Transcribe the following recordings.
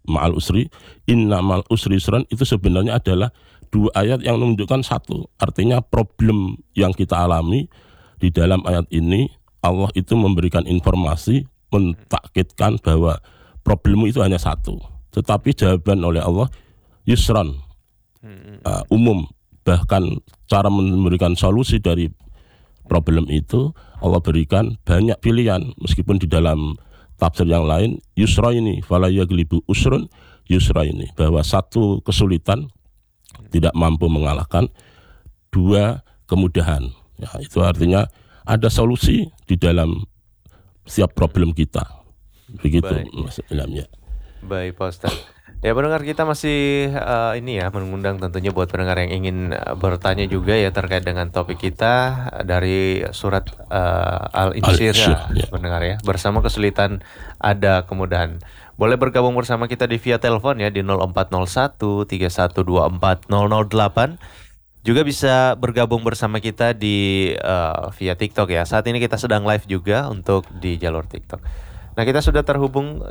ma'al usri, inna ma'al usri yusran, itu sebenarnya adalah dua ayat yang menunjukkan satu. Artinya problem yang kita alami di dalam ayat ini, Allah itu memberikan informasi, mentakkidkan bahwa problemmu itu hanya satu. Tetapi jawaban oleh Allah yusran, umum. Bahkan cara memberikan solusi dari problem itu Allah berikan banyak pilihan, meskipun di dalam tafsir yang lain yusra ini fala yaglibu usrun yusra ini, bahwa satu kesulitan tidak mampu mengalahkan dua kemudahan. Ya, itu artinya ada solusi di dalam setiap problem kita. Begitu Mas Ilham ya. Baik Pak Ustaz. Ya pendengar kita masih mengundang tentunya buat pendengar yang ingin bertanya juga ya terkait dengan topik kita dari surat Al-Insyirah pendengar ya. Bersama kesulitan ada kemudahan. Boleh bergabung bersama kita di via telepon ya di 0401 3124 008. Juga bisa bergabung bersama kita di via TikTok ya. Saat ini kita sedang live juga untuk di jalur TikTok. Nah kita sudah terhubung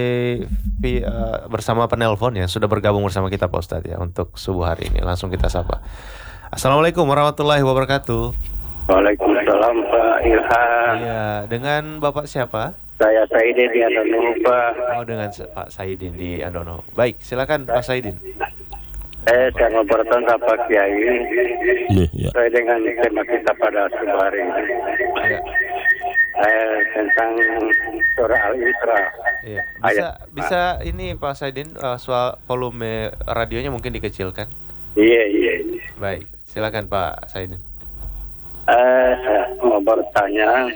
bersama penelpon ya, sudah bergabung bersama kita Pak Ustadz ya untuk subuh hari ini. Langsung kita sapa. Assalamualaikum warahmatullahi wabarakatuh. Waalaikumsalam Pak Ilham. Iya, dengan Bapak siapa? Saya Saidin di Andono Pak. Oh dengan Pak Saidin di Andono. Baik, silakan Pak Saidin. Saya mau bertanya Pak Kiai. Ya. Saya dengan tema kita pada subuh hari ini. Ya. Tentang surah Al-Isra. Iya. Bisa ini Pak Saidin soal volume radionya mungkin dikecilkan. Iya. Baik, silakan Pak Saidin. Saya mau bertanya,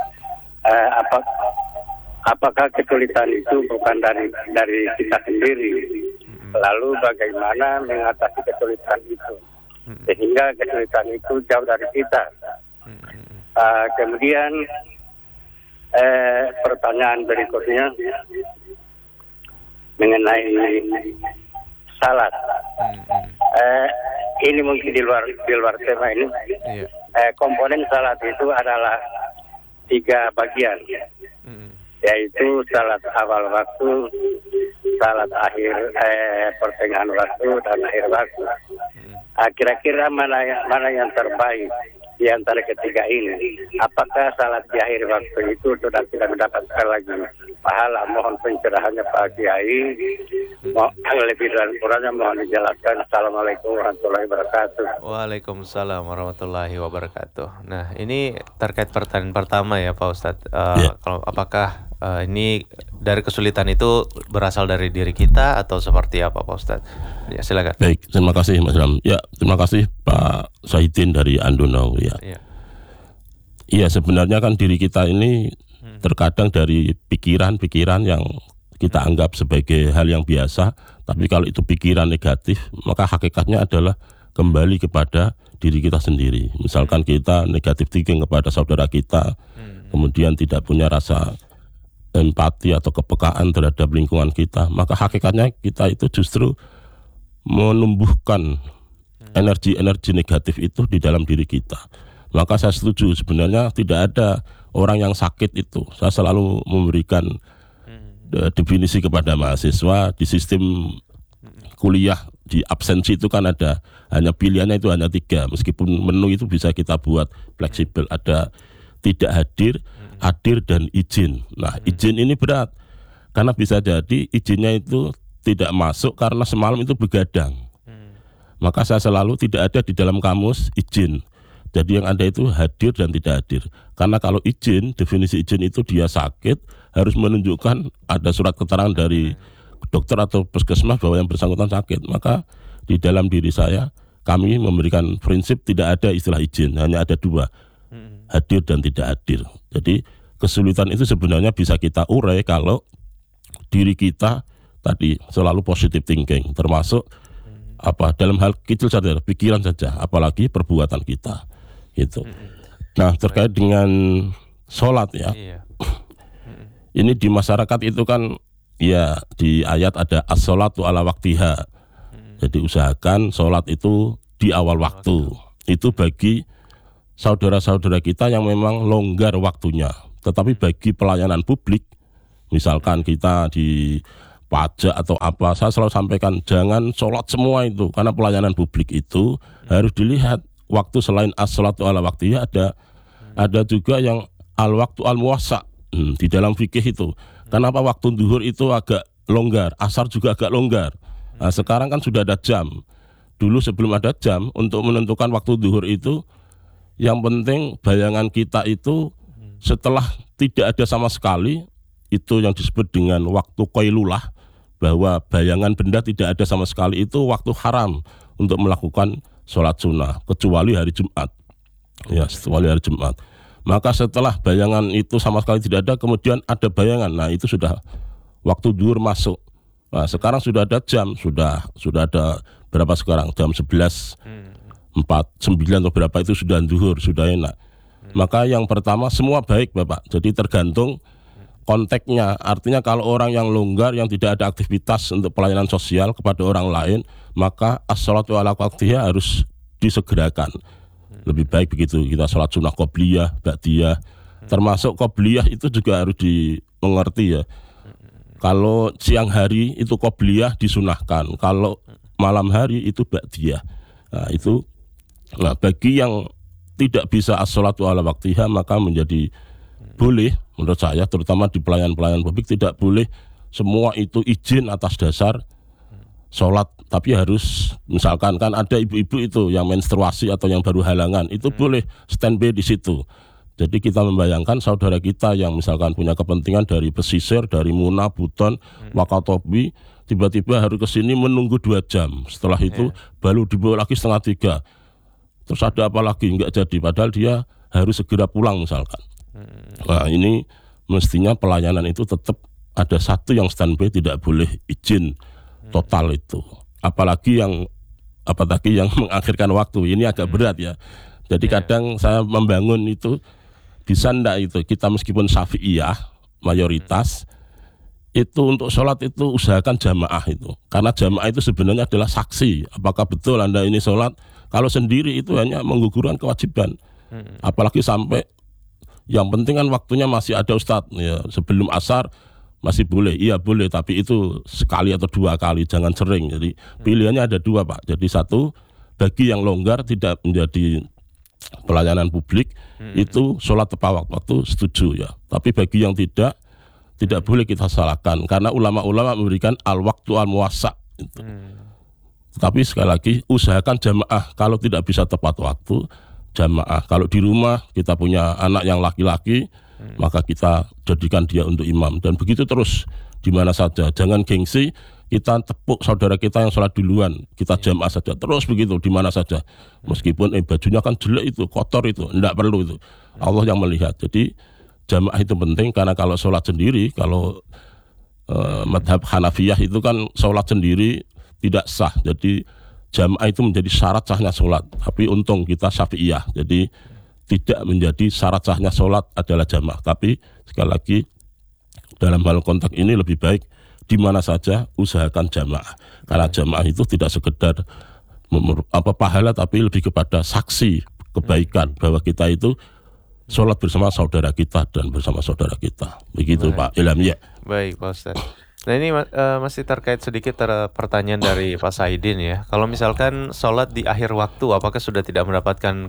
apakah kesulitan itu bukan dari kita sendiri? Lalu bagaimana mengatasi kesulitan itu sehingga kesulitan itu jauh dari kita? Kemudian pertanyaan berikutnya mengenai salat. Ini mungkin di luar tema ini. Iya. Komponen salat itu adalah 3 bagian, yaitu salat awal waktu, salat akhir pertengahan waktu, dan akhir waktu. Kira-kira mana yang terbaik di antara ketiga ini? Apakah salat di akhir waktu itu sudah tidak mendapatkan lagi pahala? Mohon pencerahannya Pak Kiai. Lebih dan kurangnya mohon dijelaskan. Assalamualaikum warahmatullahi wabarakatuh. Waalaikumsalam warahmatullahi wabarakatuh. Nah ini terkait pertanyaan pertama ya Pak Ustadz. Kalau apakah ini dari kesulitan itu berasal dari diri kita atau seperti apa Pak Ustadz? Ya silakan. Baik, terima kasih Mas Ilham. Ya, terima kasih Pak Saidin dari Andono ya. Iya, sebenarnya kan diri kita ini terkadang dari pikiran-pikiran yang kita anggap sebagai hal yang biasa, tapi kalau itu pikiran negatif, maka hakikatnya adalah kembali kepada diri kita sendiri. Misalkan kita negatif thinking kepada saudara kita, kemudian tidak punya rasa empati atau kepekaan terhadap lingkungan kita, maka hakikatnya kita itu justru menumbuhkan energi-energi negatif itu di dalam diri kita. Maka saya setuju, sebenarnya tidak ada orang yang sakit itu. Saya selalu memberikan definisi kepada mahasiswa di sistem kuliah, di absensi itu kan ada, hanya pilihannya itu hanya 3, meskipun menu itu bisa kita buat fleksibel, ada tidak hadir, hadir, dan izin. Nah izin ini berat, karena bisa jadi izinnya itu tidak masuk karena semalam itu begadang. Maka saya selalu tidak ada di dalam kamus izin. Jadi yang ada itu hadir dan tidak hadir. Karena kalau izin, definisi izin itu dia sakit, harus menunjukkan ada surat keterangan dari dokter atau puskesmas bahwa yang bersangkutan sakit. Maka di dalam diri saya, kami memberikan prinsip tidak ada istilah izin, hanya ada 2, hadir dan tidak hadir. Jadi kesulitan itu sebenarnya bisa kita urai kalau diri kita tadi selalu positive thinking, termasuk dalam hal kecil saja, pikiran saja, apalagi perbuatan kita gitu. Nah terkait dengan sholat ya, ini di masyarakat itu kan ya di ayat ada as-sholatu ala waktiha. Jadi usahakan sholat itu di awal waktu. Itu bagi saudara-saudara kita yang memang longgar waktunya. Tetapi bagi pelayanan publik, misalkan kita di pajak atau apa, saya selalu sampaikan jangan sholat semua itu, karena pelayanan publik itu harus dilihat waktu selain as-sholatu ala waktiha ada juga yang al-waktu al-muwassa di dalam fikih itu. Kenapa waktu zuhur itu agak longgar, asar juga agak longgar. Nah, sekarang kan sudah ada jam. Dulu sebelum ada jam untuk menentukan waktu zuhur itu, yang penting bayangan kita itu setelah tidak ada sama sekali, itu yang disebut dengan waktu qailulah, bahwa bayangan benda tidak ada sama sekali, itu waktu haram untuk melakukan sholat sunnah kecuali hari Jumat. Ya, kecuali hari Jumat. Maka setelah bayangan itu sama sekali tidak ada, kemudian ada bayangan, nah itu sudah waktu zuhur masuk. Nah, sekarang sudah ada jam, sudah ada berapa sekarang? Jam 11.49 atau berapa, itu sudah zuhur, sudah enak. Maka yang pertama semua baik Bapak. Jadi tergantung konteksnya. Artinya kalau orang yang longgar, yang tidak ada aktivitas untuk pelayanan sosial kepada orang lain, maka as-sholatu ala waqtiha harus disegerakan. Lebih baik begitu, kita sholat sunnah qobliyah, ba'diyah. Termasuk qobliyah itu juga harus dimengerti ya. Kalau siang hari itu qobliyah disunahkan, kalau malam hari itu ba'diyah. Nah, bagi yang tidak bisa as-sholatu ala waqtiha, maka menjadi boleh menurut saya, terutama di pelayanan publik, tidak boleh semua itu izin atas dasar sholat, tapi harus misalkan kan ada ibu-ibu itu yang menstruasi atau yang baru halangan, itu boleh standby di situ. Jadi kita membayangkan saudara kita yang misalkan punya kepentingan dari pesisir, dari Muna, Buton, Wakatobi, tiba-tiba harus ke sini menunggu 2 jam. Setelah itu baru dibawa lagi 2:30. Terus ada apa lagi? Enggak jadi, padahal dia harus segera pulang misalkan. Nah, ini mestinya pelayanan itu tetap ada satu yang standby, tidak boleh izin total itu. Apalagi yang mengakhirkan waktu, ini agak berat ya. Jadi kadang saya membangun itu, bisa ndak itu kita meskipun syafi'iyah mayoritas itu untuk sholat itu usahakan jamaah itu, karena jamaah itu sebenarnya adalah saksi apakah betul Anda ini sholat. Kalau sendiri itu hanya menggugurkan kewajiban, apalagi sampai yang penting kan waktunya masih ada Ustadz ya, sebelum asar masih boleh, iya boleh, tapi itu sekali atau 2 kali, jangan sering. Jadi pilihannya ada 2 Pak. Jadi satu, bagi yang longgar tidak menjadi pelayanan publik, itu sholat tepat waktu setuju ya. Tapi bagi yang tidak boleh kita salahkan, karena ulama-ulama memberikan al-waktu al-muwassa itu. Tapi sekali lagi usahakan jamaah, kalau tidak bisa tepat waktu jamaah. Kalau di rumah kita punya anak yang laki-laki, maka kita jadikan dia untuk imam, dan begitu terus di mana saja. Jangan gengsi, kita tepuk saudara kita yang sholat duluan, kita jamaah saja, terus begitu di mana saja. Meskipun bajunya kan jelek itu, kotor itu, enggak perlu itu. Allah yang melihat. Jadi jamaah itu penting, karena kalau sholat sendiri, kalau madhab Hanafiyah itu kan sholat sendiri tidak sah. Jadi jamaah itu menjadi syarat sahnya sholat. Tapi untung kita Syafi'iyah, jadi tidak menjadi syarat sahnya sholat adalah jamaah. Tapi sekali lagi dalam hal konteks ini lebih baik di mana saja usahakan jamaah, karena jamaah itu tidak sekedar pahala, tapi lebih kepada saksi kebaikan bahwa kita itu sholat bersama saudara kita dan bersama saudara kita. Begitu Pak Ilham ya. Baik Pak Ustaz. Nah ini masih terkait sedikit pertanyaan dari Pak Saidin ya. Kalau misalkan sholat di akhir waktu, apakah sudah tidak mendapatkan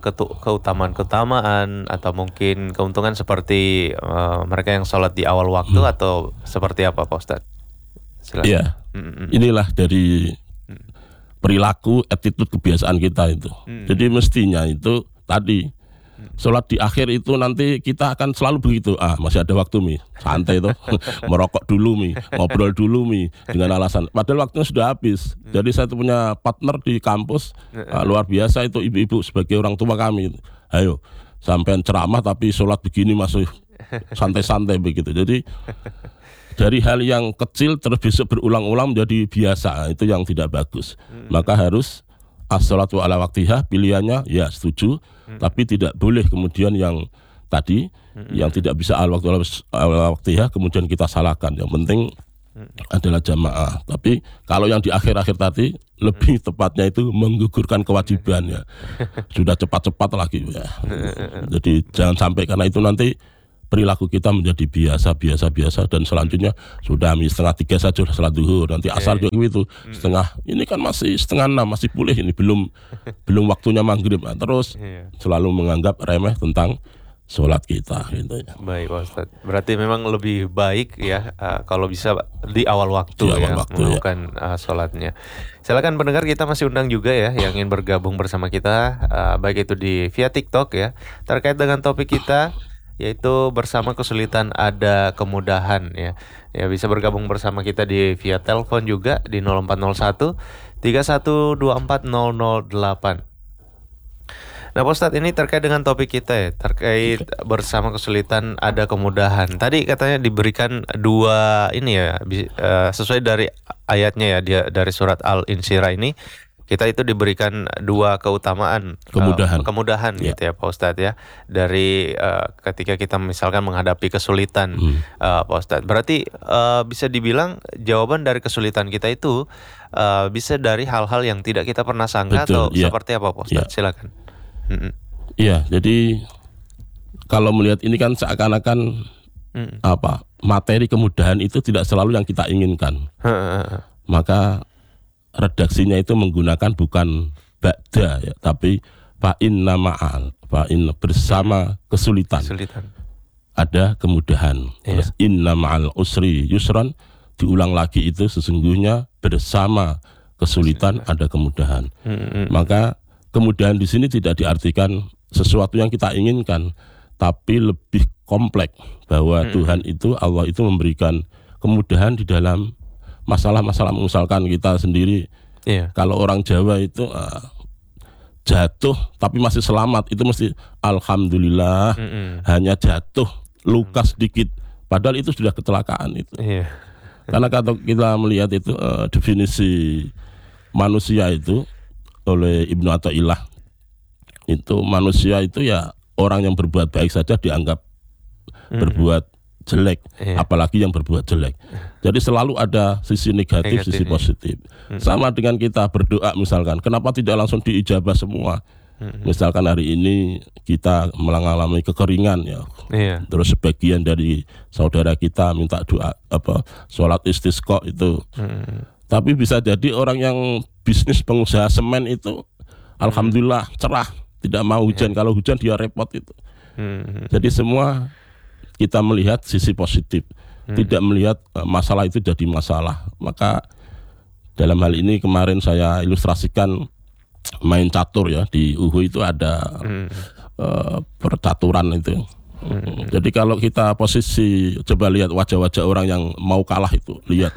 keutamaan atau mungkin keuntungan seperti mereka yang sholat di awal waktu atau seperti apa Pak Ustaz? Silakan. Iya, inilah dari perilaku, attitude, kebiasaan kita itu. Jadi mestinya itu tadi sholat di akhir itu nanti kita akan selalu begitu, masih ada waktu Mi, santai tuh, merokok dulu Mi, ngobrol dulu Mi, dengan alasan padahal waktunya sudah habis. Jadi saya tuh punya partner di kampus, luar biasa itu, ibu-ibu sebagai orang tua kami, ayo sampai ceramah tapi sholat begini masih santai-santai begitu. Jadi dari hal yang kecil terus besok berulang-ulang menjadi biasa, itu yang tidak bagus. Maka harus as-sholatu ala waqtiha, pilihannya ya setuju, tapi tidak boleh kemudian yang tadi yang tidak bisa al-waktu ala waqtiha kemudian kita salahkan. Yang penting adalah jamaah. Tapi kalau yang di akhir-akhir tadi lebih tepatnya itu menggugurkan kewajiban ya. Sudah cepat-cepat lagi ya. Jadi jangan sampai, karena itu nanti perilaku kita menjadi biasa dan selanjutnya sudah 2:30 saja sudah salat zuhur, nanti asar juga itu setengah, ini kan masih 5:30 masih boleh, ini belum waktunya maghrib. Nah, terus selalu menganggap remeh tentang sholat kita gitu ya. Baik Pak Ustadz, berarti memang lebih baik ya kalau bisa di awal waktu melakukan sholatnya. Silakan pendengar, kita masih undang juga ya yang ingin bergabung bersama kita, baik itu via TikTok ya, terkait dengan topik kita yaitu bersama kesulitan ada kemudahan ya. Ya, bisa bergabung bersama kita via telepon juga di 0401 3124 008. Nah Pak Ustadz, ini terkait dengan topik kita ya, terkait bersama kesulitan ada kemudahan. Tadi katanya diberikan 2 ini ya, sesuai dari ayatnya ya, dia dari surat Al-Insyirah ini, kita itu diberikan 2 keutamaan kemudahan gitu ya Pak Ustadz ya, dari ketika kita misalkan menghadapi kesulitan Pak Ustadz. Berarti bisa dibilang jawaban dari kesulitan kita itu bisa dari hal-hal yang tidak kita pernah sangka. Betul, atau seperti apa Pak Ustadz? Silakan. Iya, jadi kalau melihat ini kan seakan-akan materi kemudahan itu tidak selalu yang kita inginkan. Maka redaksinya itu menggunakan bukan ba'da ya, tapi fa'inna ma'al, bersama kesulitan ada kemudahan. Terus inna ma'al usri yusran, diulang lagi itu sesungguhnya bersama kesulitan ada kemudahan. Maka kemudahan di sini tidak diartikan sesuatu yang kita inginkan, tapi lebih kompleks bahwa Tuhan itu, Allah itu memberikan kemudahan di dalam masalah-masalah. Misalkan kita sendiri, kalau orang Jawa itu jatuh tapi masih selamat, itu mesti alhamdulillah, hanya jatuh luka sedikit, padahal itu sudah kecelakaan itu. Karena kalau kita melihat itu definisi manusia itu oleh Ibnu Athaillah, itu manusia itu ya orang yang berbuat baik saja dianggap berbuat jelek, apalagi yang berbuat jelek. Jadi selalu ada sisi negatif, sisi positif. Sama dengan kita berdoa misalkan, kenapa tidak langsung diijabah semua? Misalkan hari ini kita mengalami kekeringan ya, terus sebagian dari saudara kita minta doa sholat istisqa itu. Tapi bisa jadi orang yang bisnis pengusaha semen itu alhamdulillah cerah, tidak mau hujan. Kalau hujan dia repot itu. Jadi semua kita melihat sisi positif, tidak melihat masalah itu jadi masalah. Maka dalam hal ini kemarin saya ilustrasikan main catur ya, di UHU itu ada percaturan itu. Jadi kalau kita posisi, coba lihat wajah-wajah orang yang mau kalah itu, lihat.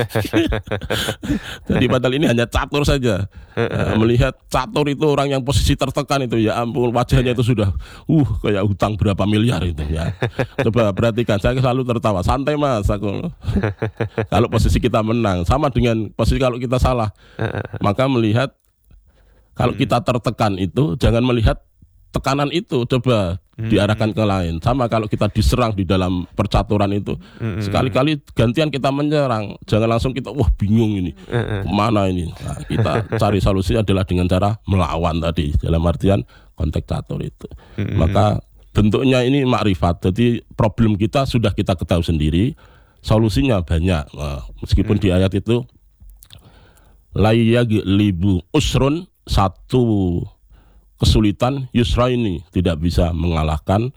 Jadi padahal ini hanya catur saja. Melihat catur itu orang yang posisi tertekan itu, ya ampun, wajahnya itu sudah kayak hutang berapa miliar itu ya. Coba perhatikan, saya selalu tertawa, santai mas aku. Kalau posisi kita menang, sama dengan posisi kalau kita salah. Maka melihat kalau kita tertekan itu, jangan melihat tekanan itu, coba diarahkan ke lain. Sama kalau kita diserang di dalam percaturan itu, sekali-kali gantian kita menyerang, jangan langsung kita bingung ini kemana ini. Nah, kita cari solusi adalah dengan cara melawan tadi, dalam artian konteks catur itu. Maka bentuknya ini makrifat. Jadi problem kita sudah kita ketahui sendiri, solusinya banyak. Nah, meskipun di ayat itu la yaglibu usrun, satu kesulitan yusra ini tidak bisa mengalahkan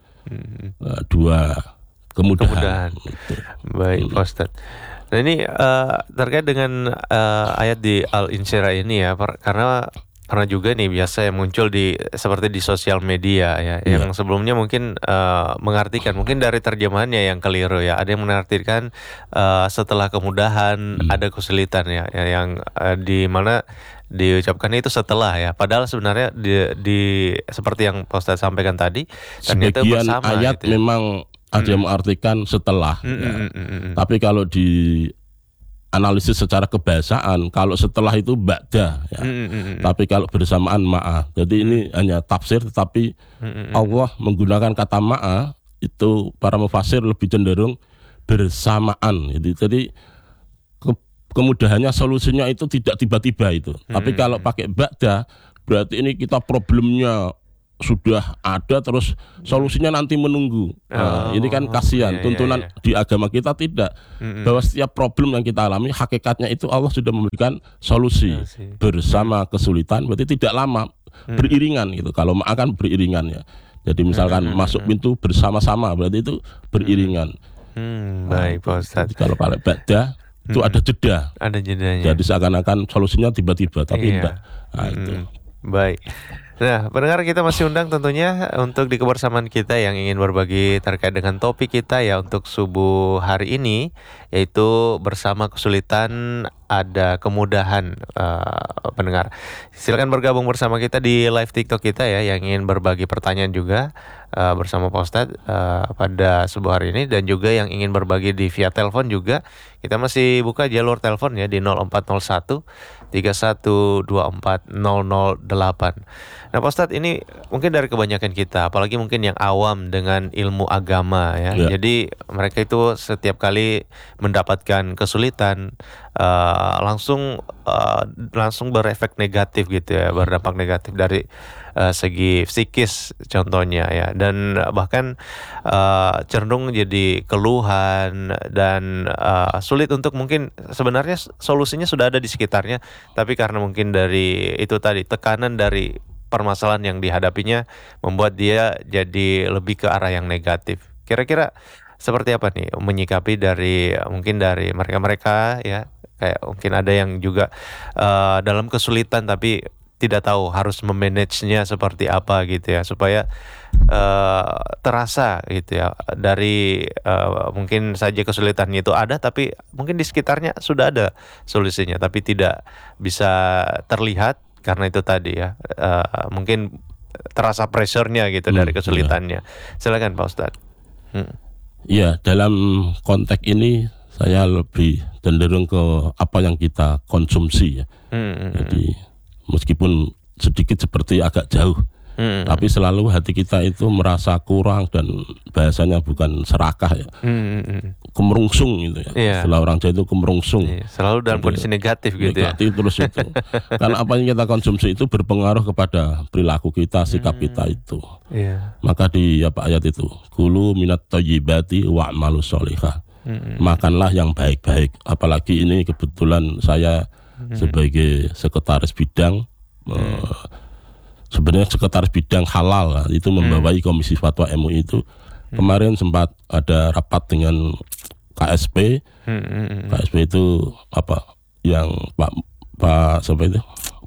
2 kemudahan. Baik Pak Ustadz. Nah ini terkait dengan ayat di Al-Insyirah ini ya, karena pernah juga nih biasa yang muncul seperti di sosial media ya, yang sebelumnya mungkin mengartikan, mungkin dari terjemahannya yang keliru ya, ada yang mengartikan setelah kemudahan ada kesulitan ya, yang di mana diucapkan itu setelah ya, padahal sebenarnya di seperti yang Pak Ustadz sampaikan tadi, sebagian bersama, ayat gitu ya. Memang ada yang mengartikan setelah tapi kalau di analisis secara kebahasaan, kalau setelah itu ba'da ya. Tapi kalau bersamaan ma'a. Jadi ini hanya tafsir, tetapi Allah menggunakan kata ma'a itu para mufasir lebih cenderung bersamaan. Jadi kemudahannya, solusinya itu tidak tiba-tiba itu. Tapi kalau pakai ba'da, berarti ini kita problemnya sudah ada terus solusinya nanti menunggu. Nah, ini kan kasihan. Tuntunan di agama kita tidak, bahwa setiap problem yang kita alami hakikatnya itu Allah sudah memberikan solusi bersama kesulitan. Berarti tidak lama, beriringan gitu. Kalau akan beriringan ya. Jadi misalkan masuk pintu bersama-sama, berarti itu beriringan. Baik Pak Ustadz. Kalau paling ba'da itu ada jeda. Ada jedanya. Jadi seakan-akan solusinya tiba-tiba, tapi enggak. Nah, itu. Baik. Nah, pendengar kita masih undang tentunya untuk di kebersamaan kita yang ingin berbagi terkait dengan topik kita ya untuk subuh hari ini, yaitu bersama kesulitan ada kemudahan. Pendengar, silakan bergabung bersama kita di live TikTok kita ya yang ingin berbagi pertanyaan juga bersama Pak Ustadz pada subuh hari ini, dan juga yang ingin berbagi di via telepon juga. Kita masih buka jalur telepon ya di 0401 3124 008. Nah Pak Ustadz, ini mungkin dari kebanyakan kita, apalagi mungkin yang awam dengan ilmu agama ya. Jadi mereka itu setiap kali mendapatkan kesulitan langsung berefek negatif gitu ya, berdampak negatif dari segi psikis contohnya ya, dan bahkan cenderung jadi keluhan dan sulit untuk, mungkin sebenarnya solusinya sudah ada di sekitarnya, tapi karena mungkin dari itu tadi tekanan dari permasalahan yang dihadapinya membuat dia jadi lebih ke arah yang negatif. Kira-kira seperti apa nih menyikapi dari mungkin dari mereka-mereka ya, kayak mungkin ada yang juga dalam kesulitan tapi tidak tahu harus memanagenya seperti apa gitu ya, supaya terasa gitu ya, dari mungkin saja kesulitannya itu ada tapi mungkin di sekitarnya sudah ada solusinya tapi tidak bisa terlihat karena itu tadi ya, mungkin terasa pressure-nya gitu dari kesulitannya. Silakan Pak Ustadz. Iya, dalam konteks ini saya lebih cenderung ke apa yang kita konsumsi ya. Jadi meskipun sedikit seperti agak jauh, tapi selalu hati kita itu merasa kurang, dan bahasanya bukan serakah ya, kemerungsung gitu ya. Setelah orang Jawa itu kemerungsung, selalu dalam kondisi negatif gitu ya. Negatif terus itu. Karena apa yang kita konsumsi itu berpengaruh kepada perilaku kita, sikap kita itu. Maka di ayat itu, kulu minat thayyibati wa'malu sholihah. Makanlah yang baik-baik. Apalagi ini kebetulan saya sebagai sekretaris bidang, sebenarnya sekretaris bidang halal itu membawai Komisi Fatwa MUI itu. Kemarin sempat ada rapat dengan KSP. KSP itu apa yang Pak siapa itu,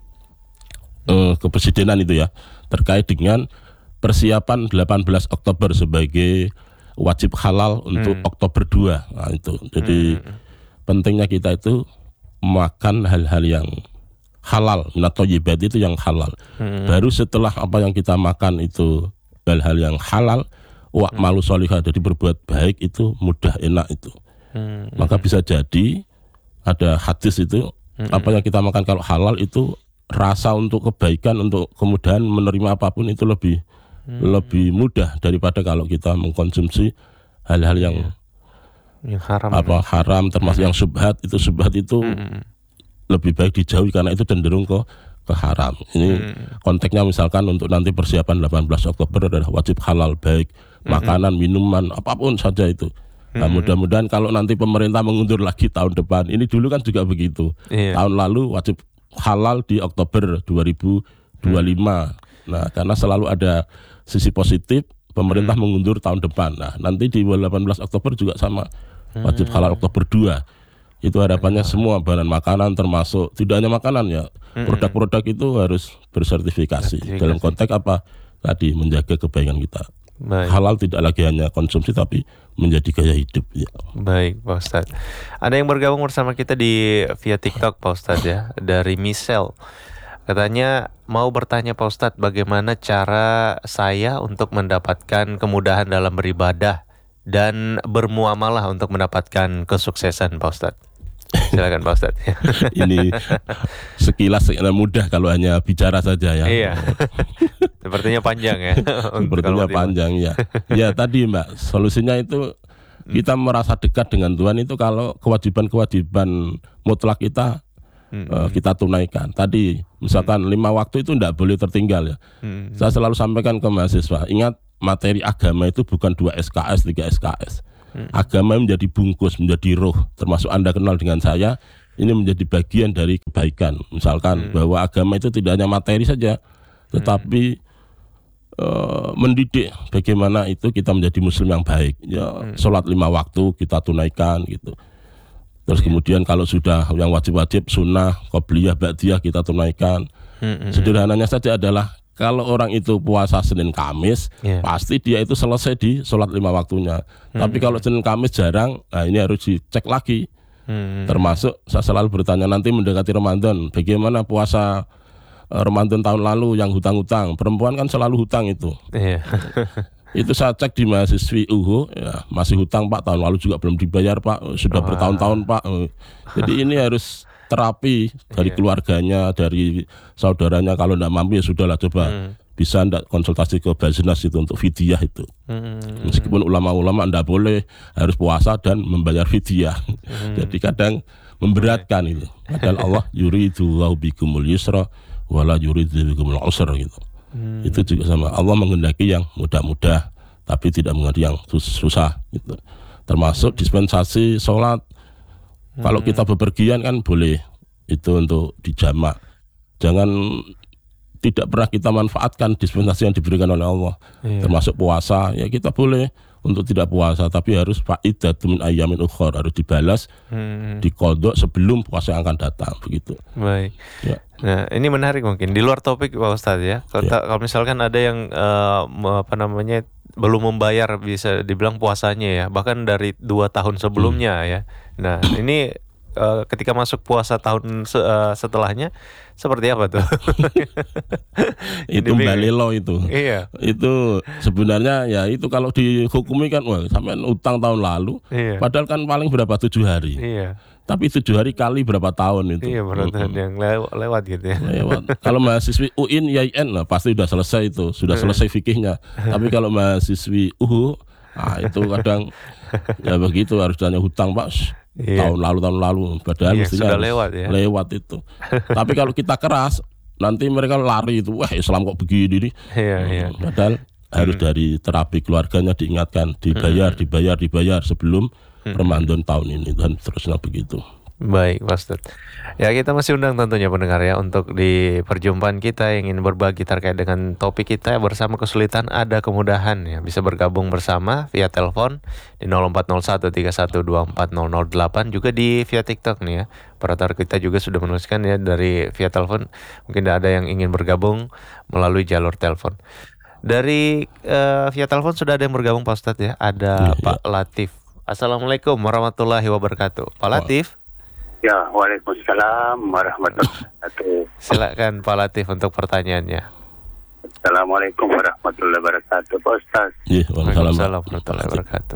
kepresidenan itu ya, terkait dengan persiapan 18 Oktober sebagai wajib halal untuk Oktober 2. Nah, itu. Jadi pentingnya kita itu makan hal-hal yang halal, minat thayyibat itu yang halal. Baru setelah apa yang kita makan itu hal-hal yang halal, wa'malu sholihah, jadi berbuat baik itu mudah, enak itu. Maka bisa jadi ada hadis itu, apa yang kita makan kalau halal itu rasa untuk kebaikan, untuk kemudahan menerima apapun itu lebih mudah daripada kalau kita mengkonsumsi hal-hal yang haram, haram, termasuk yang subhat itu lebih baik dijauhi karena itu cenderung ke haram. Ini konteksnya misalkan untuk nanti persiapan 18 Oktober adalah wajib halal, baik makanan, minuman, apapun saja itu. Nah, mudah-mudahan kalau nanti pemerintah mengundur lagi tahun depan, ini dulu kan juga begitu. Tahun lalu wajib halal di Oktober 2025. Nah, karena selalu ada sisi positif, pemerintah mengundur tahun depan. Nah, nanti di 18 Oktober juga sama, wajib halal Oktober 2. Itu harapannya semua bahan makanan, termasuk tidak hanya makanan ya, produk-produk itu harus bersertifikasi. Dalam konteks apa? Tadi menjaga kebaikan kita. Halal tidak lagi hanya konsumsi tapi menjadi gaya hidup ya. Baik Pak Ustadz. Ada yang bergabung bersama kita di via TikTok Pak Ustadz ya, dari Michelle. Katanya mau bertanya Pak Ustadz, bagaimana cara saya untuk mendapatkan kemudahan dalam beribadah dan bermuamalah untuk mendapatkan kesuksesan Pak Ustadz. Silakan Pak Ustadz. Ini sekilas mudah kalau hanya bicara saja ya. Iya. Sepertinya panjang ya. Sepertinya panjang ya. Ya tadi Mbak, solusinya itu kita merasa dekat dengan Tuhan itu kalau kewajiban-kewajiban mutlak kita kita tunaikan. Tadi misalkan 5 waktu itu tidak boleh tertinggal ya. Saya selalu sampaikan ke mahasiswa, ingat materi agama itu bukan 2 SKS, 3 SKS. Agama menjadi bungkus, menjadi roh. Termasuk Anda kenal dengan saya, ini menjadi bagian dari kebaikan. Misalkan bahwa agama itu tidak hanya materi saja, tetapi mendidik bagaimana itu kita menjadi muslim yang baik ya. Sholat 5 waktu kita tunaikan gitu. Terus kemudian kalau sudah yang wajib-wajib sunnah, qobliyah, ba'diyah kita tunaikan. Sederhananya saja adalah kalau orang itu puasa Senin Kamis, pasti dia itu selesai di sholat 5 waktunya. Tapi kalau Senin Kamis jarang, nah ini harus dicek lagi. Termasuk saya selalu bertanya, nanti mendekati Ramadan, bagaimana puasa Ramadan tahun lalu yang hutang-hutang? Perempuan kan selalu hutang itu. Itu saya cek di mahasiswi UHU, ya, masih hutang Pak, tahun lalu juga belum dibayar Pak, sudah bertahun-tahun Pak. Jadi ini harus terapi dari keluarganya, dari saudaranya. Kalau tidak mampu ya sudahlah, coba bisa ndak konsultasi ke Basnas itu untuk fidyah itu. Meskipun ulama-ulama ndak boleh, harus puasa dan membayar fidyah. Jadi kadang memberatkan itu. Padahal Allah yuridu bikumul yusra wala yuridu bikumul usra gitu. Itu juga sama, Allah menghendaki yang mudah-mudah tapi tidak menghendaki yang susah gitu. Termasuk dispensasi sholat. Kalau kita bepergian kan boleh itu untuk dijamak. Jangan tidak pernah kita manfaatkan dispensasi yang diberikan oleh Allah. Termasuk puasa, ya kita boleh untuk tidak puasa, tapi harus faidatun min ayyamin ukhar, harus dibalas, diqadha sebelum puasa yang akan datang, begitu. Baik. Ya. Nah, ini menarik mungkin di luar topik Pak Ustadz ya. Kalau misalkan ada yang belum membayar, bisa dibilang puasanya ya, bahkan dari 2 tahun sebelumnya ya. Nah, ini ketika masuk puasa tahun setelahnya seperti apa tuh? Itu balelo itu. Iya. Itu sebenarnya ya itu kalau dihukumi kan, wah sampai utang tahun lalu. Padahal kan paling berapa 7 hari. Iya. Tapi 7 hari kali berapa tahun itu. Iya, berarti yang lewat gitu ya. Lewat. Kalau mahasiswi UIN, YIN, nah pasti sudah selesai itu, sudah selesai fikihnya. Tapi kalau mahasiswi UHU, nah itu kadang ya begitu, harus tanya hutang Pak. Tahun lalu padahal mestinya sudah lewat itu. Tapi kalau kita keras, nanti mereka lari itu, wah Islam kok begini nih. Padahal harus dari terapi keluarganya diingatkan, dibayar sebelum Ramadan tahun ini, dan terusnya begitu. Baik, Pak Ustadz. Ya, kita masih undang tentunya pendengar ya untuk di perjumpaan kita yang ingin berbagi terkait dengan topik kita. Bersama kesulitan ada kemudahan ya. Bisa bergabung bersama via telepon di 040131240008, juga di via TikTok nih ya. Operator kita juga sudah menuliskan ya dari via telepon. Mungkin ada yang ingin bergabung melalui jalur telepon. Dari via telepon sudah ada yang bergabung Pak Ustadz ya. Ada Pak Latif. Assalamualaikum warahmatullahi wabarakatuh. Pak Latif. Ya, waalaikumsalam warahmatullahi wabarakatuh. Silakan Pak Latif untuk pertanyaannya. Assalamualaikum warahmatullahi wabarakatuh, Pak Ustaz. Waalaikumsalam warahmatullahi wabarakatuh.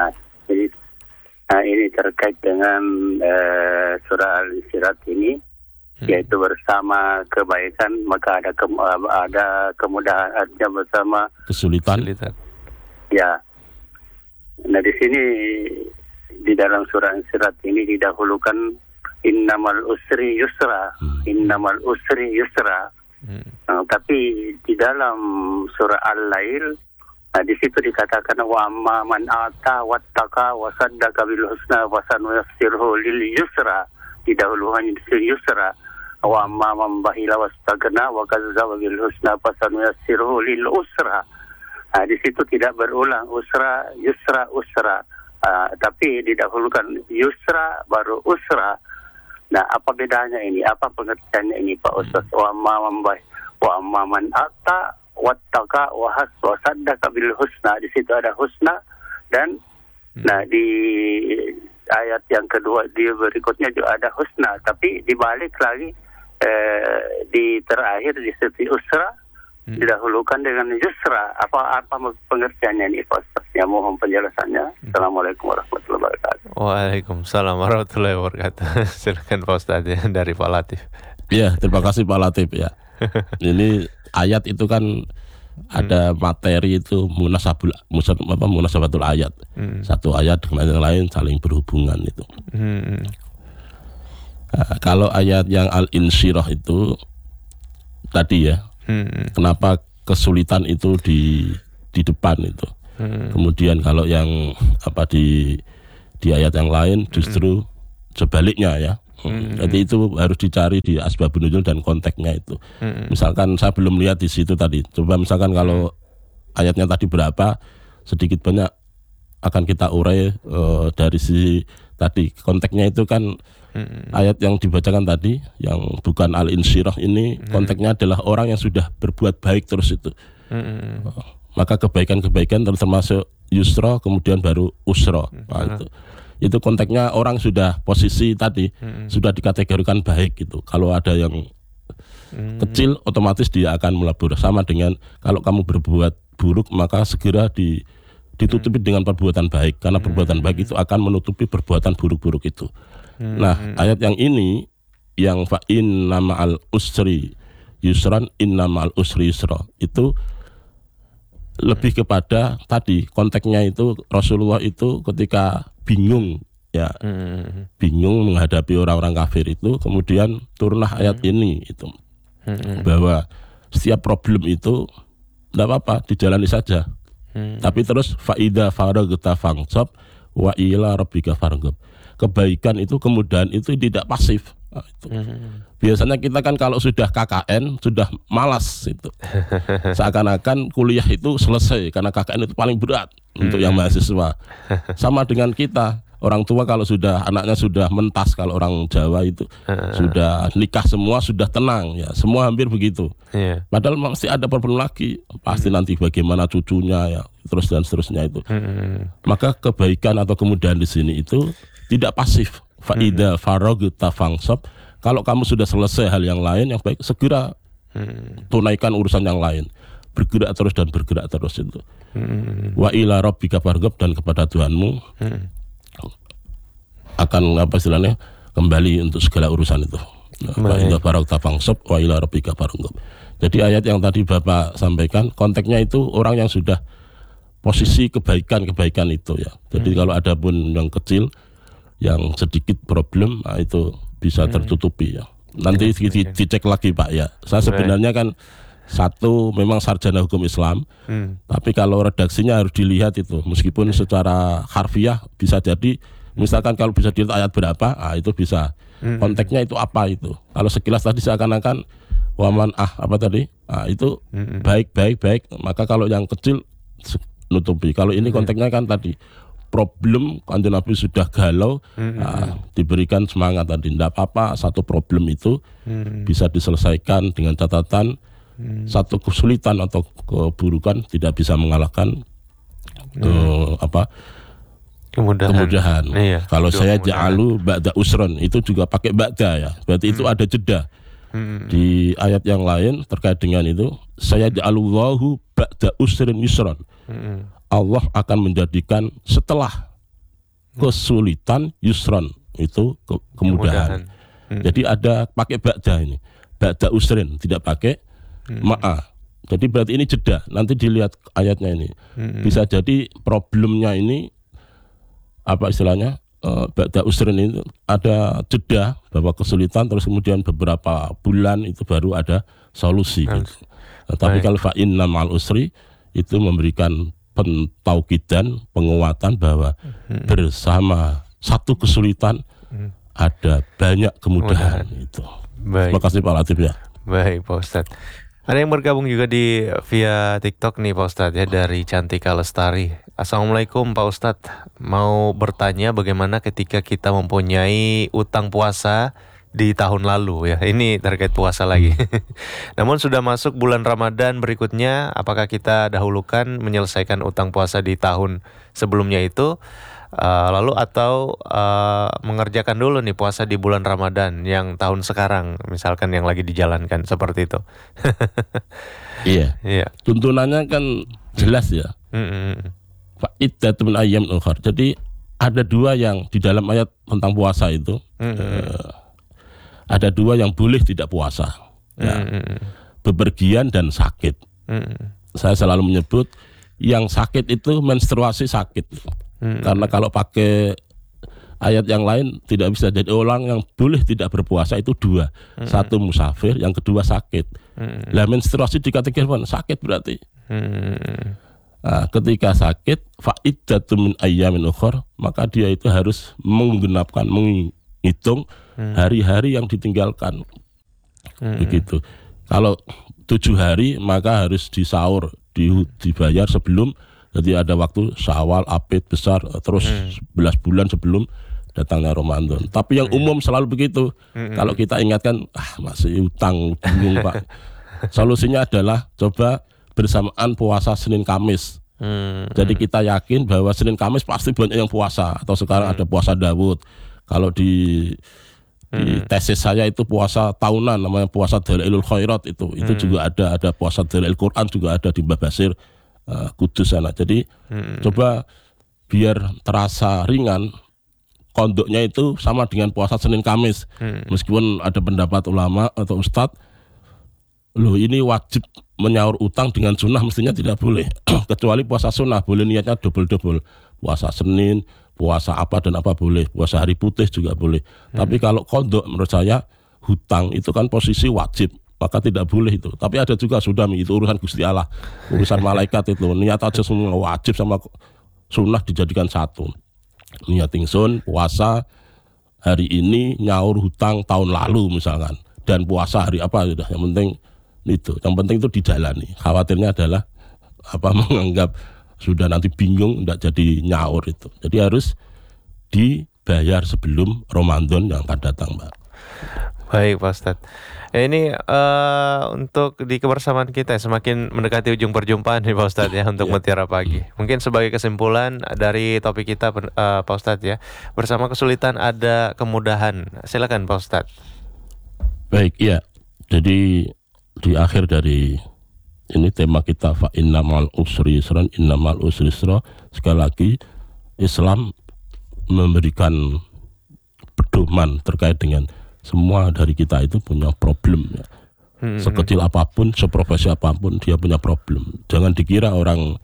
Ini terkait dengan surah Al-Insyirah ini, yaitu bersama kebaikan maka ada kemudahan, artinya bersama kesulitan. Ya. Nah, di sini di dalam surah Al-Insyirah ini didahulukan innamal usri yusra, innamal usri yusra. Tapi di dalam surah Al-Lail, di situ dikatakan wa amma man ata wattaqa wa saddaqa bil husna wa sanuyassiruhu lil yusra. Didahulukan lil yusra. Wa amma man bahila wastagna wa kazzaba bil husna fa sanuyassiruhu lil usra. Di situ tidak berulang usra, yusra, usra. Tapi didahulukan yusra baru usra. Nah, apa bedanya ini? Apa pengertiannya ini Pak Ustaz? Wa amma man ata wattaqa wa saddaqa bil husna. Di situ ada husna, dan nah di ayat yang kedua di berikutnya juga ada husna, tapi dibalik lagi di terakhir di situ usra didahulukan dengan yusra. Apa pengertiannya ini Pak Ustaz? Ya, mohon penjelasannya. Assalamualaikum warahmatullahi wabarakatuh. Waalaikumsalam warahmatullahi wabarakatuh. Silakan Pak Ustaz ya, dari Pak Latif. Ya, terima kasih Pak Latif ya. Ini ayat itu kan ada materi itu munasabatul ayat. Satu ayat dengan yang lain saling berhubungan itu. Nah, kalau ayat yang Al-Insyirah itu tadi ya, kenapa kesulitan itu di depan itu. Kemudian kalau yang apa di ayat yang lain justru sebaliknya ya. Jadi itu harus dicari di asbabun nuzul dan konteksnya itu. Misalkan saya belum lihat di situ tadi. Coba misalkan kalau ayatnya tadi berapa, sedikit banyak akan kita urai dari sisi tadi. Konteksnya itu kan ayat yang dibacakan tadi, yang bukan Al-Insyirah ini, konteksnya adalah orang yang sudah berbuat baik terus itu. Maka kebaikan-kebaikan termasuk yusra, kemudian baru usra. Nah, itu konteksnya orang sudah posisi tadi sudah dikategorikan baik gitu. Kalau ada yang kecil, otomatis dia akan melebur. Sama dengan kalau kamu berbuat buruk, maka segera ditutupi dengan perbuatan baik, karena perbuatan baik itu akan menutupi perbuatan buruk-buruk itu. Nah, ayat yang ini yang fa inna ma'al usri yusran inna ma'al usri yusra itu lebih kepada tadi konteksnya itu Rasulullah itu ketika bingung ya, bingung menghadapi orang-orang kafir itu, kemudian turunlah ayat ini itu bahwa setiap problem itu tidak apa-apa, dijalani saja. Tapi terus faida faragta fangsab wa ila rabbika farghab. Kebaikan itu, kemudahan itu tidak pasif. Nah, itu. Biasanya kita kan kalau sudah KKN sudah malas itu. Seakan-akan kuliah itu selesai karena KKN itu paling berat untuk yang mahasiswa. Sama dengan kita, orang tua kalau sudah anaknya sudah mentas, kalau orang Jawa itu sudah nikah semua, sudah tenang ya, semua hampir begitu. Padahal masih ada problem lagi, pasti nanti bagaimana cucunya ya, terus dan seterusnya itu. Maka kebaikan atau kemudahan di sini itu tidak pasif. Faida faragta fangsab. Kalau kamu sudah selesai hal yang lain yang baik, segera tunaikan urusan yang lain. Bergerak terus dan bergerak terus itu. Wa ila rabbika farghab, dan kepada Tuhanmu akan apa istilahnya kembali untuk segala urusan itu. Wa ila faragta fangsab wa ila rabbika farghab. Jadi ayat yang tadi Bapak sampaikan konteksnya itu orang yang sudah posisi kebaikan itu ya. Jadi kalau ada pun yang kecil, yang sedikit problem, nah itu bisa tertutupi ya. Nanti dicek lagi Pak ya. Saya sebenarnya kan satu memang sarjana hukum Islam, tapi kalau redaksinya harus dilihat itu. Meskipun secara harfiah bisa jadi, misalkan kalau bisa dilihat ayat berapa, nah itu bisa. Konteksnya itu apa itu. Kalau sekilas tadi seakan-akan waman apa tadi, nah itu baik. Maka kalau yang kecil nutupi. Kalau ini konteksnya kan tadi problem, Kanjeng Nabi sudah galau, diberikan semangat tadi, tidak apa-apa, satu problem itu bisa diselesaikan dengan catatan satu kesulitan atau keburukan tidak bisa mengalahkan kemudahan. Iya, kalau saya ja'alu ba'da usron, itu juga pakai ba'da ya, berarti itu ada jeda. Di ayat yang lain terkait dengan itu, saya ja'alullahu ba'da usrin yusron. Allah akan menjadikan setelah kesulitan yusron, itu kemudahan. Jadi ada pakai ba'da ini, ba'da usrin, tidak pakai ma'a. Jadi berarti ini jeda. Nanti dilihat ayatnya ini. Bisa jadi problemnya ini apa istilahnya, ba'da usrin itu ada jeda, bahwa kesulitan terus kemudian beberapa bulan itu baru ada solusi gitu. Tapi kalau fa inna ma'al usri itu memberikan pentaukidan, penguatan bahwa bersama satu kesulitan ada banyak kemudahan itu. Terima kasih Pak Latif ya. Baik Pak Ustadz. Ada yang bergabung juga di via TikTok nih Pak Ustadz ya, dari Cantika Lestari. Assalamualaikum Pak Ustadz. Mau bertanya bagaimana ketika kita mempunyai utang puasa di tahun lalu ya, ini terkait puasa lagi. Namun sudah masuk bulan Ramadan berikutnya, apakah kita dahulukan menyelesaikan utang puasa di tahun sebelumnya itu, lalu atau mengerjakan dulu nih puasa di bulan Ramadan yang tahun sekarang, misalkan yang lagi dijalankan seperti itu. Iya. Tuntunannya kan jelas ya. Fa'iddatun min ayyamin ukhar. Jadi ada dua yang di dalam ayat tentang puasa itu. Ada dua yang boleh tidak puasa, ya. Bepergian dan sakit. Saya selalu menyebut yang sakit itu menstruasi sakit, karena kalau pakai ayat yang lain tidak bisa. Jadi orang yang boleh tidak berpuasa itu 2. Satu musafir, yang kedua sakit. Lah menstruasi dikategorikan sakit berarti. Nah, ketika sakit fa'iddatun min ayyamin ukhra, maka dia itu harus menghitung hari-hari yang ditinggalkan. Begitu. Kalau 7 hari maka harus disaur, dibayar sebelum, jadi ada waktu Syawal, Apit, Besar, terus 11 bulan sebelum datangnya Ramadan. Tapi yang umum selalu begitu. Kalau kita ingatkan, masih utang, bingung Pak. Solusinya adalah coba bersamaan puasa Senin Kamis. Jadi kita yakin bahwa Senin Kamis pasti banyak yang puasa. Atau sekarang ada puasa Daud. Kalau di tesis saya itu puasa tahunan, namanya puasa Dalailul Khairat itu juga ada puasa Dalail Quran juga ada di Mbah Basir Kudus sana. Jadi coba biar terasa ringan, konduknya itu sama dengan puasa Senin Kamis. Meskipun ada pendapat ulama atau ustadz, loh ini wajib menyaur utang dengan sunnah mestinya tidak boleh. Kecuali puasa sunnah boleh niatnya double-double. Puasa Senin, puasa apa dan apa boleh, puasa hari putih juga boleh. Tapi kalau kondok menurut saya hutang itu kan posisi wajib, maka tidak boleh itu. Tapi ada juga sudah itu urusan Gusti Allah, urusan malaikat itu. Niat aja semua wajib sama sunnah dijadikan satu. Niat ingsun puasa hari ini nyaur hutang tahun lalu misalkan, dan puasa hari apa sudah, yang penting itu. Yang penting itu dijalani. Khawatirnya adalah menganggap sudah nanti bingung tidak jadi nyaur itu. Jadi harus dibayar sebelum Ramadan yang akan datang, Mbak. Baik Pak Ustadz. Ini untuk di kebersamaan kita semakin mendekati ujung perjumpaan nih Pak Ustadz ya, untuk Mutiara Pagi. Mungkin sebagai kesimpulan dari topik kita Pak Ustadz ya, bersama kesulitan ada kemudahan. Silakan Pak Ustadz. Baik, ya. Jadi di akhir dari ini tema kita fa innamal usri yusran, innamal usri yusra. Sekali lagi Islam memberikan pedoman terkait dengan semua dari kita itu punya problem ya. Sekecil apapun, seprofesi apapun dia punya problem. Jangan dikira orang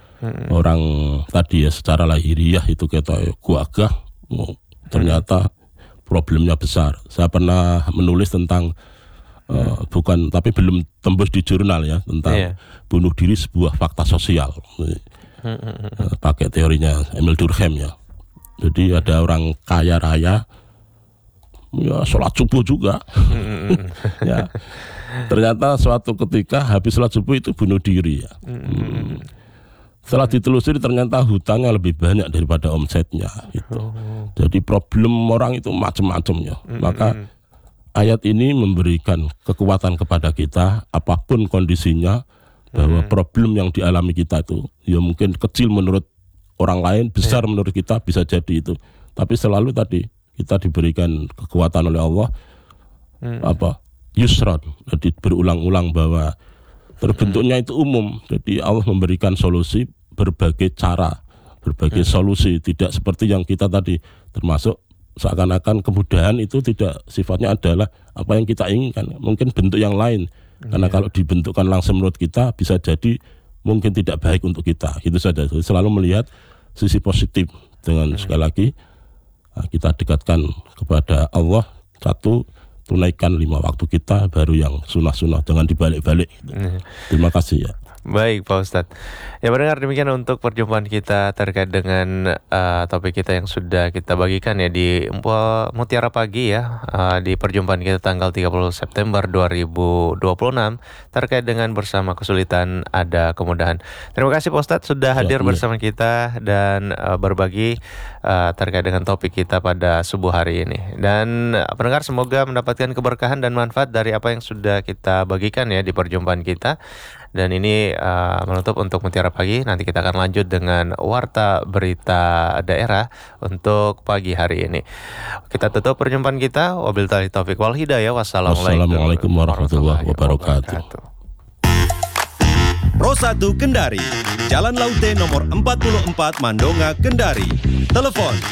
tadi ya secara lahiriah itu kita gagah, ternyata problemnya besar. Saya pernah menulis tentang tapi belum tembus di jurnal ya, tentang bunuh diri sebuah fakta sosial. Pakai teorinya Emil Durkheim ya. Jadi ada orang kaya raya ya sholat subuh juga. Ya. Ternyata suatu ketika habis sholat subuh itu bunuh diri ya. Setelah ditelusuri ternyata hutangnya lebih banyak daripada omsetnya gitu. Jadi problem orang itu macam-macam ya. Maka ayat ini memberikan kekuatan kepada kita apapun kondisinya, bahwa problem yang dialami kita itu ya mungkin kecil menurut orang lain, besar menurut kita, bisa jadi itu. Tapi selalu tadi kita diberikan kekuatan oleh Allah yusran. Jadi berulang-ulang bahwa terbentuknya itu umum. Jadi Allah memberikan solusi berbagai cara, berbagai solusi, tidak seperti yang kita tadi, termasuk seakan-akan kemudahan itu tidak sifatnya adalah apa yang kita inginkan, mungkin bentuk yang lain. Karena kalau dibentukkan langsung menurut kita bisa jadi mungkin tidak baik untuk kita. Itu saja. Jadi selalu melihat sisi positif dengan sekali lagi kita dekatkan kepada Allah. Satu, tunaikan 5 waktu kita, baru yang sunnah-sunnah, jangan dibalik-balik. Terima kasih ya. Baik Pak Ustadz. Ya mendengar demikian untuk perjumpaan kita terkait dengan topik kita yang sudah kita bagikan ya di Mutiara Pagi ya, di perjumpaan kita tanggal 30 September 2026 terkait dengan bersama kesulitan ada kemudahan. Terima kasih Pak Ustadz sudah hadir bersama kita dan berbagi terkait dengan topik kita pada subuh hari ini. Dan pendengar semoga mendapatkan keberkahan dan manfaat dari apa yang sudah kita bagikan ya di perjumpaan kita. Dan ini menutup untuk Mutiara Pagi. Nanti kita akan lanjut dengan warta berita daerah untuk pagi hari ini. Kita tutup perjumpaan kita. Wabillahi taufiq wal hidayah. Wassalamualaikum warahmatullahi wabarakatuh. Pro 1 Kendari, Jalan Laute nomor 44 Mandonga, Kendari. Telepon